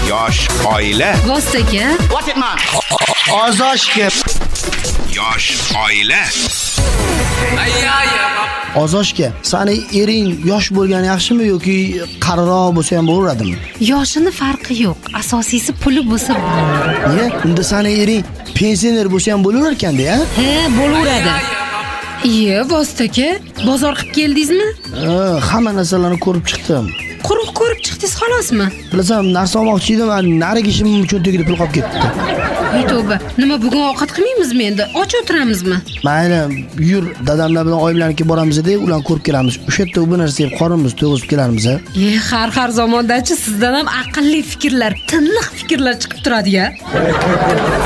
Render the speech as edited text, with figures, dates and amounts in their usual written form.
Yosh oila. Vostaka. What it man? Ozoshka. Yosh oila. Ozoshka, sani ering yosh bo'lgani yaxshimi yoki qariroq bo'lsa ham bo'laveradimi? Yoshini farqi yo'q. Asosiysi puli bo'lsa bo'ladi. Niye? Unda sani ering pensioner bo'lsa ham bo'laverar ekanda-ya? He, bo'laveradi. Iye, Vostaka, bozor qilib keldingizmi? Hamma narsalarni ko'rib chiqdim. Quruq ko'rib chiqdingiz xolosmi? Bilasam, narsa olmoqchi edim, nariga ishim cho'ntagida pul qolib ketdi. Ey tavba, nima bugun ovqat qilmaymizmi endi? Och o'tiramizmi? Mayli, yur, dadamlar bilan oyimlarnikiga boramiz-da, ularni ko'rib kelamiz. O'sha yerda bu narsa yeb qornimiz to'g'izib kelamiz-a. Har zamondachi sizdan ham aqlli fikrlar, tiniq fikrlar chiqib turadi-ya.